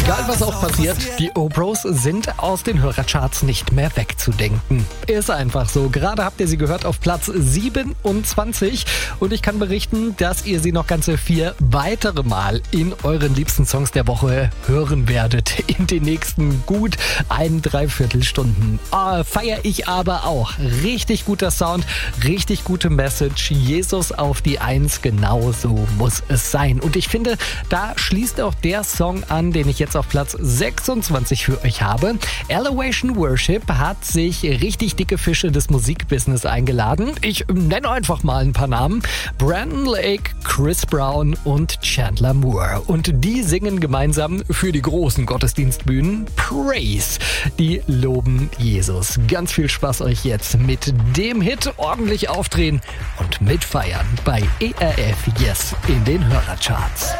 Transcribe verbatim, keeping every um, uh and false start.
Egal was auch passiert, die O-Bros sind aus den Hörercharts nicht mehr wegzudenken. Ist einfach so. Gerade habt ihr sie gehört auf Platz siebenundzwanzig und ich kann berichten, dass ihr sie noch ganze vier weitere Mal in euren liebsten Songs der Woche hören werdet. In den nächsten gut ein Dreiviertelstunden. Ah, feier ich aber auch. Richtig guter Sound, richtig gute Message. Jesus auf die Eins, genau so muss es sein. Und ich finde, da schließt auch der Song an, den ich jetzt auf Platz sechsundzwanzig für euch habe. Elevation Worship hat sich richtig dicke Fische des Musikbusiness eingeladen. Ich nenne einfach mal ein paar Namen. Brandon Lake, Chris Brown und Chandler Moore. Und die singen gemeinsam für die großen Gottesdienstbühnen Praise. Die loben Jesus. Ganz viel Spaß euch jetzt mit dem Hit. Ordentlich aufdrehen und mitfeiern bei E R F Yes in den Hörercharts.